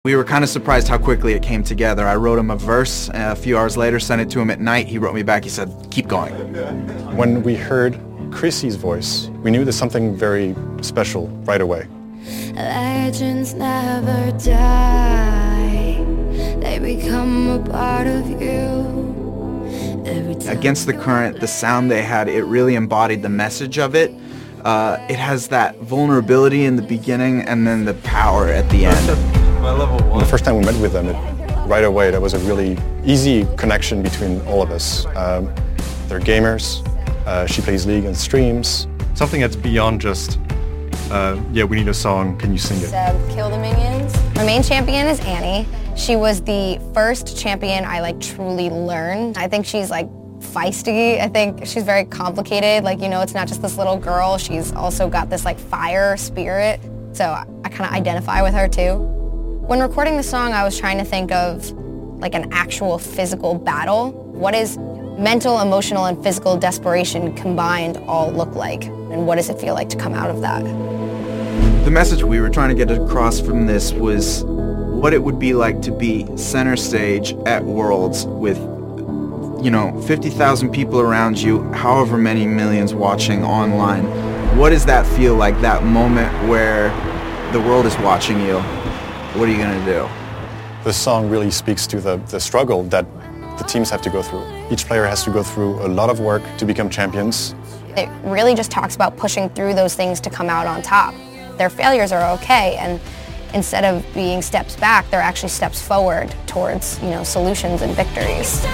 We were kind of surprised how quickly it came together. I wrote him a verse, a few hours later, sent it to him at night. He wrote me back, he said, keep going. When we heard Chrissy's voice, we knew there's something very special right away. Legends never die, they become a part of you. Against the Current, the sound they had, it really embodied the message of it. It has that vulnerability in the beginning and then the power at the end. The first time we met with them, right away, there was a really easy connection between all of us. They're gamers, she plays League and streams. Something that's beyond just, yeah, we need a song, can you sing it? Kill the Minions. My main champion is Annie. She was the first champion I truly learned. I think she's feisty. I think she's very complicated. It's not just this little girl. She's also got this fire spirit. So I kind of identify with her too. When recording the song, I was trying to think of an actual physical battle. What is mental, emotional, and physical desperation combined all look like? And what does it feel like to come out of that? The message we were trying to get across from this was what it would be like to be center stage at Worlds with 50,000 people around you, however many millions watching online. What does that feel like, that moment where the world is watching you? What are you going to do? The song really speaks to the struggle that the teams have to go through. Each player has to go through a lot of work to become champions. It really just talks about pushing through those things to come out on top. Their failures are okay, and instead of being steps back, they're actually steps forward towards, solutions and victories.